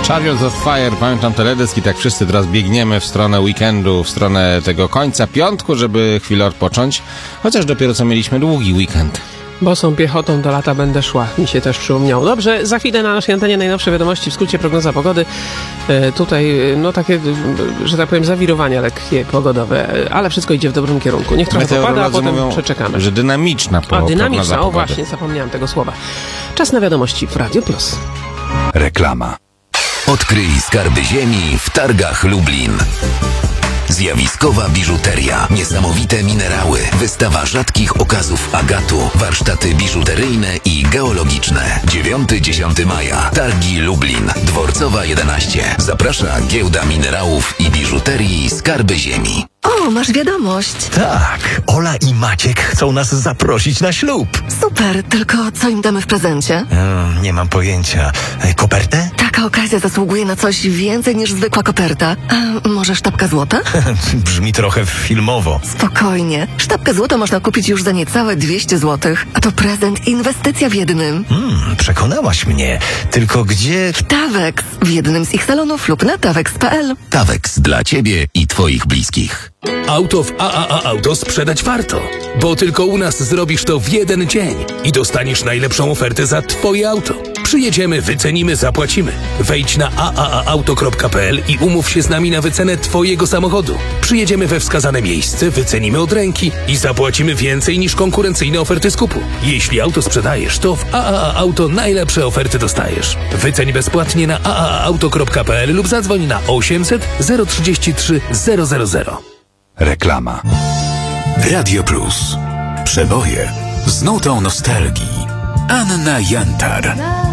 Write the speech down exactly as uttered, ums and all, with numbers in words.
Chariots of Fire, pamiętam teledysk i tak wszyscy teraz biegniemy w stronę weekendu, w stronę tego końca piątku, żeby chwilę odpocząć, chociaż dopiero co mieliśmy długi weekend. Bosą piechotą do lata będę szła, mi się też przypomniało. Dobrze, za chwilę na naszej antenie najnowsze wiadomości, w skrócie prognoza pogody. E, tutaj, no takie, że tak powiem, zawirowania lekkie pogodowe, ale wszystko idzie w dobrym kierunku. Niech trochę popada, a potem mówią, przeczekamy. Że dynamiczna po A, dynamiczna, o pogody. właśnie, zapomniałem tego słowa. Czas na wiadomości w Radio Plus. Reklama. Odkryj skarby ziemi w targach Lublin. Zjawiskowa biżuteria, niesamowite minerały, wystawa rzadkich okazów agatu, warsztaty biżuteryjne i geologiczne. dziewiątego do dziesiątego maja. Targi Lublin. Dworcowa jedenaście. Zaprasza Giełda Minerałów i Biżuterii Skarby Ziemi. O, masz wiadomość. Tak, Ola i Maciek chcą nas zaprosić na ślub. Super, tylko co im damy w prezencie? Hmm, nie mam pojęcia. E, Kopertę? Taka okazja zasługuje na coś więcej niż zwykła koperta. A może sztabka złota? Brzmi trochę filmowo. Spokojnie. Sztabkę złota można kupić już za niecałe dwieście złotych. A to prezent, inwestycja w jednym. Hmm, przekonałaś mnie. Tylko gdzie... Tawex. W jednym z ich salonów lub na tawex kropka p l. Tawex dla Ciebie i Twoich bliskich. Auto w A A A Auto sprzedać warto, bo tylko u nas zrobisz to w jeden dzień i dostaniesz najlepszą ofertę za Twoje auto. Przyjedziemy, wycenimy, zapłacimy. Wejdź na a a a auto kropka p l i umów się z nami na wycenę Twojego samochodu. Przyjedziemy we wskazane miejsce, wycenimy od ręki i zapłacimy więcej niż konkurencyjne oferty skupu. Jeśli auto sprzedajesz, to w A A A Auto najlepsze oferty dostajesz. Wyceń bezpłatnie na a a a auto kropka p l lub zadzwoń na osiemset zero trzydzieści trzy zero zero zero. Reklama. Radio Plus. Przeboje z nutą nostalgii. Anna Jantar.